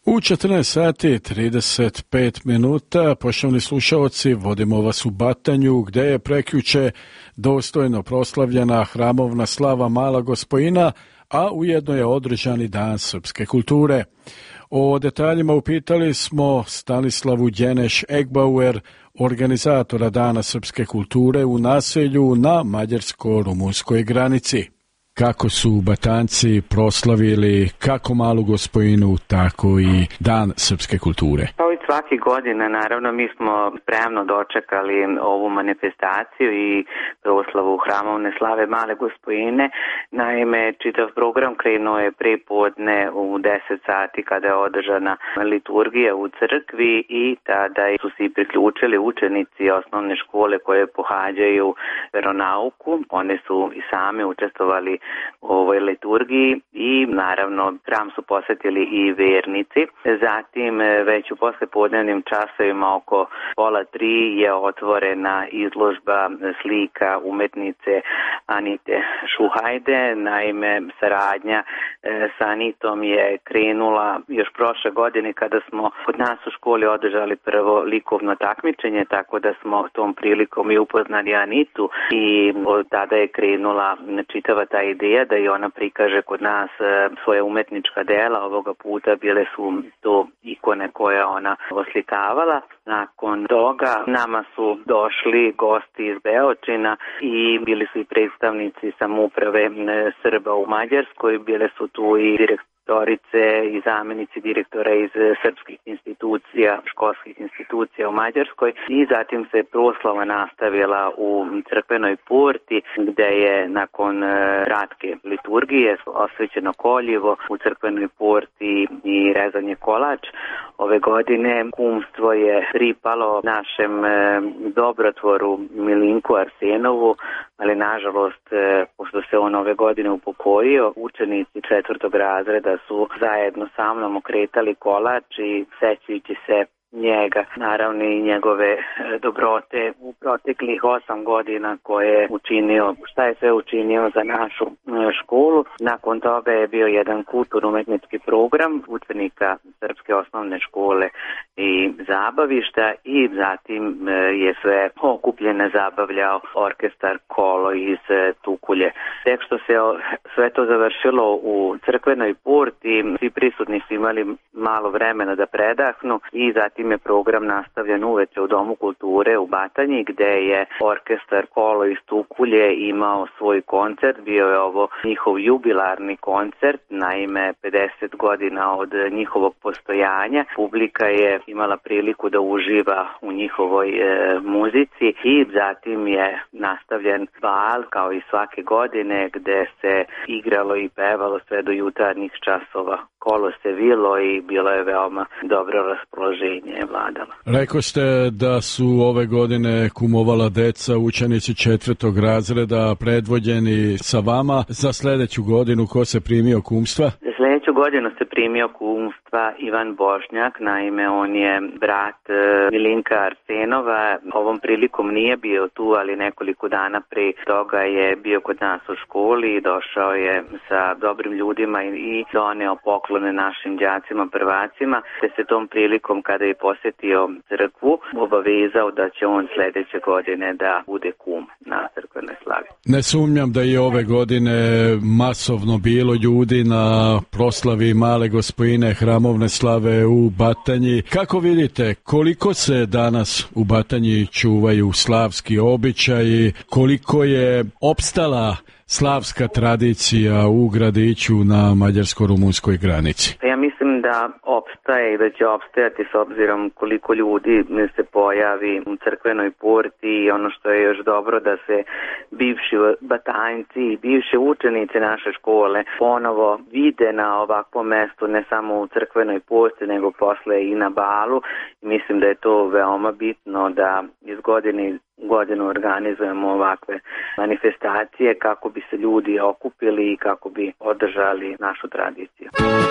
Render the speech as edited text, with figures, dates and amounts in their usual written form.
U 14 sati 35 minuta, poštovani slušalci, vodimo vas u Batanju, gde je prekjuče dostojno proslavljena hramovna slava Mala Gospojina, a ujedno je održani Dan srpske kulture. O detaljima upitali smo Stanislavu Đeneš-Egbauer, organizatora Dana srpske kulture u naselju na mađarsko-rumunskoj granici. Kako su Batanjci proslavili kako Malu Gospojinu, tako i Dan srpske kulture? Kao i svake godine, naravno, mi smo spremno dočekali ovu manifestaciju i proslavu hramovne slave Male Gospojine. Naime, čitav program krenuo je prepodne u 10 sati kada je održana liturgija u crkvi i tada su se priključili učenici osnovne škole koje pohađaju veronauku. One su i same učestvovali u ovoj liturgiji i naravno hram su posetili i vernici. Zatim već u poslepodnevnim časovima oko 2:30 je otvorena izložba slika umetnice Anite Šuhajde. Naime, saradnja sa Anitom je krenula još prošle godine kada smo kod nas u školi održali prvo likovno takmičenje, tako da smo tom prilikom i upoznali Anitu i od tada je krenula čitava ta ideja da i ona prikaže kod nas svoje umetnička dela. Ovoga puta bile su to ikone koje ona oslikavala. Nakon toga nama su došli gosti iz Beočina i bili su i predstavnici samouprave Srba u Mađarskoj. Bile su tu i direktorice i zamenici direktora iz srpskih institucija, školskih institucija u Mađarskoj i zatim se proslava nastavila u crkvenoj porti gde je nakon kratke liturgije osvećeno koljevo u crkvenoj porti i rezanje kolač. Ove godine kumstvo je pripalo našem dobrotvoru Milinku Arsenovu, ali nažalost, pošto se on ove godine upokojio, učenici 4. razreda su zajedno sa mnom okretali kolač i sećajući se njega, naravno i njegove dobrote u proteklih 8 godina koje je učinio, šta je sve učinio za našu školu. Nakon toga je bio jedan kulturno-umetnički program učenika Srpske osnovne škole i zabavišta i zatim je sve okupljene zabavljao orkestar Kolo iz Tukulje. Tek što se sve to završilo u crkvenoj porti, svi prisutni su imali malo vremena da predahnu i zatim je program nastavljen uveče u Domu kulture u Batanji gde je orkestar Kolo iz Tukulje imao svoj koncert. Bio je ovo njihov jubilarni koncert, naime 50 godina od njihovog postojanja. Publika je imala priliku da uživa u njihovoj muzici i zatim je nastavljen bal kao i svake godine gde se igralo i pevalo sve do jutarnjih časova. Kolo se vilo i bilo je veoma dobro raspoloženje vladalo. Rekao ste da su ove godine kumovala deca, učenici 4. razreda predvođeni sa vama. Za sledeću godinu ko se primio kumstva? Za sledeću godinu se primio kumstva Ivan Bošnjak, naime on je brat Milinka Arsenova. Ovom prilikom nije bio tu, ali nekoliko dana pre toga je bio kod nas u školi i došao je sa dobrim ljudima i doneo poklone našim đacima, prvacima, te se tom prilikom kada je posetio crkvu obavezao da će on sledeće godine da bude kum na crkvenoj slavi. Ne sumnjam da je ove godine masovno bilo ljudi na proslavi Male Gospojine hramovne slave u Batanji. Kako vidite, koliko se danas u Batanji čuvaju slavski običaji, koliko je opstala slavska tradicija u gradiću na mađarsko-rumunskoj granici? Ja mislim da opstaje i da će opstajati s obzirom koliko ljudi se pojavi u crkvenoj porti i ono što je još dobro da se bivši Batanjci i bivši učenici naše škole ponovo vide na ovakvom mestu, ne samo u crkvenoj porti nego posle i na balu. Mislim da je to veoma bitno da iz godine u godinu organizujemo ovakve manifestacije kako bi se ljudi okupili i kako bi održali našu tradiciju.